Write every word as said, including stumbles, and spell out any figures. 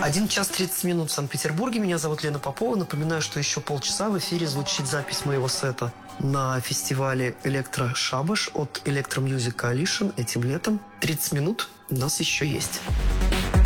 Один час тридцать минут в Санкт-Петербурге. Меня зовут Лена Попова. Напоминаю, что еще полчаса в эфире звучит запись моего сета на фестивале «Электрошабаш» от Electro Music Coalition этим летом. тридцать минут у нас еще есть.